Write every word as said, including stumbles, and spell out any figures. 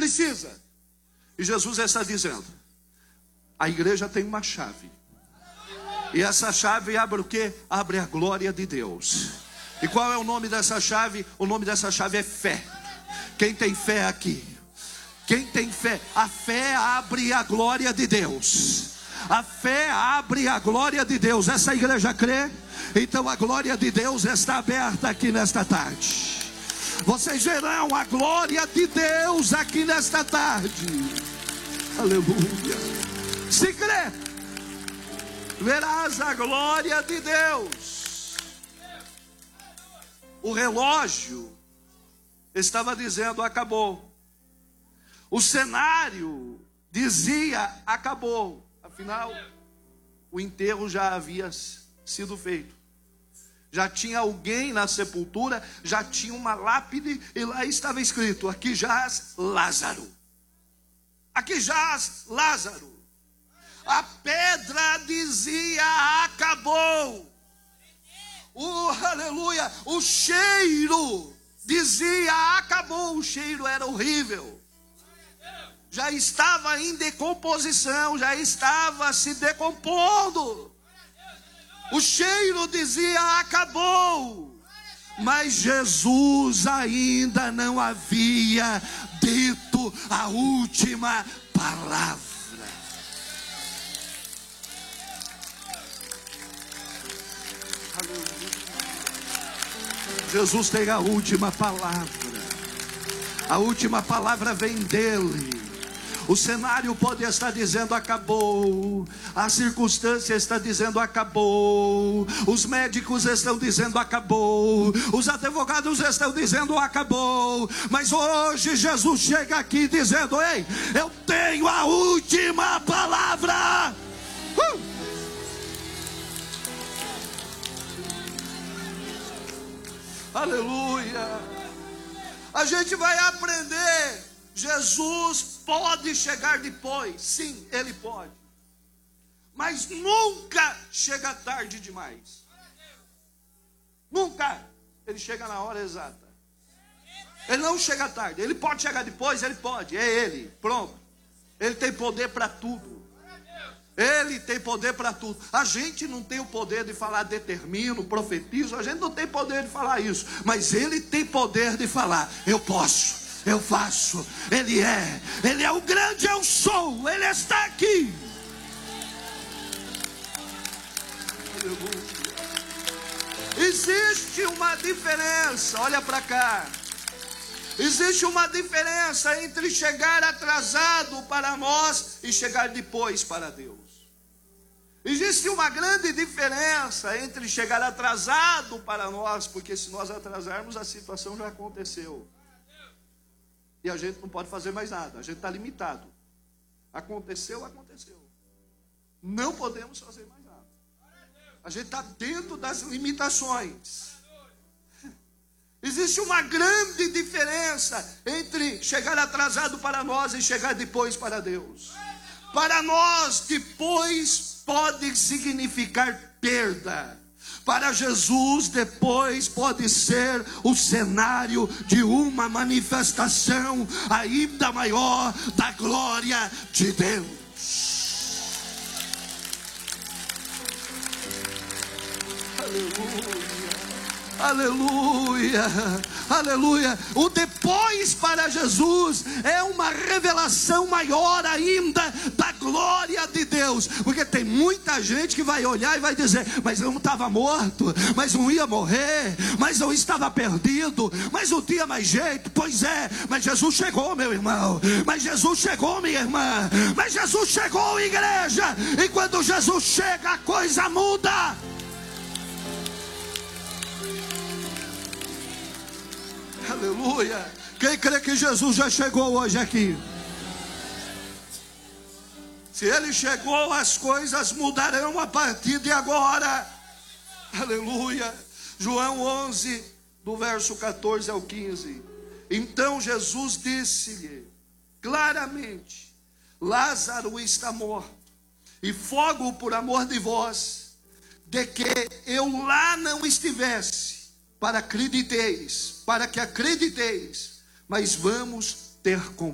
precisa. E Jesus está dizendo: a igreja tem uma chave. E essa chave abre o quê? Abre a glória de Deus. E qual é o nome dessa chave? O nome dessa chave é fé. Quem tem fé aqui? Quem tem fé? A fé abre a glória de Deus. A fé abre a glória de Deus. Essa igreja crê? Então a glória de Deus está aberta aqui nesta tarde. Vocês verão a glória de Deus aqui nesta tarde. Aleluia. Se crê, verás a glória de Deus. O relógio estava dizendo: acabou. O cenário dizia: acabou. Afinal, o enterro já havia sido feito. Já tinha alguém na sepultura, já tinha uma lápide, e lá estava escrito: aqui jaz Lázaro. Aqui jaz Lázaro. A pedra dizia: acabou. O aleluia, o cheiro dizia: acabou. O cheiro era horrível. Já estava em decomposição, já estava se decompondo. O cheiro dizia: acabou. Mas Jesus ainda não havia dito a última palavra. Jesus tem a última palavra. A última palavra vem dele. O cenário pode estar dizendo: acabou. A circunstância está dizendo: acabou. Os médicos estão dizendo: acabou. Os advogados estão dizendo: acabou. Mas hoje Jesus chega aqui dizendo: ei, eu tenho a última palavra. Uh! Aleluia. A gente vai aprender. Jesus pode chegar depois. Sim, ele pode. Mas nunca chega tarde demais. Nunca. Ele chega na hora exata. Ele não chega tarde. Ele pode chegar depois, ele pode. É ele, pronto. Ele tem poder para tudo. Ele tem poder para tudo. A gente não tem o poder de falar determino, profetizo. A gente não tem poder de falar isso. Mas ele tem poder de falar: eu posso, eu faço. Ele é, ele é o grande eu sou. Ele está aqui. Aleluia. Existe uma diferença. Olha para cá. Existe uma diferença entre chegar atrasado para nós e chegar depois para Deus. Existe uma grande diferença entre chegar atrasado para nós, porque se nós atrasarmos, a situação já aconteceu. E a gente não pode fazer mais nada, a gente está limitado. Aconteceu, aconteceu. Não podemos fazer mais nada. A gente está dentro das limitações. Existe uma grande diferença entre chegar atrasado para nós e chegar depois para Deus. Para nós, depois pode significar perda. Para Jesus, depois pode ser o cenário de uma manifestação ainda maior da glória de Deus. Aleluia. Aleluia, aleluia. O depois para Jesus é uma revelação maior ainda da glória de Deus. Porque tem muita gente que vai olhar e vai dizer: mas eu não estava morto, mas não ia morrer, mas eu estava perdido, mas não tinha mais jeito. Pois é, mas Jesus chegou, meu irmão. Mas Jesus chegou, minha irmã. Mas Jesus chegou, igreja. E quando Jesus chega, a coisa muda. Aleluia. Quem crê que Jesus já chegou hoje aqui? Se ele chegou, as coisas mudarão a partir de agora. Aleluia. João onze, do verso catorze ao quinze. Então Jesus disse-lhe claramente: Lázaro está morto, e fogo por amor de vós, de que eu lá não estivesse, para acrediteis, para que acrediteis, mas vamos ter com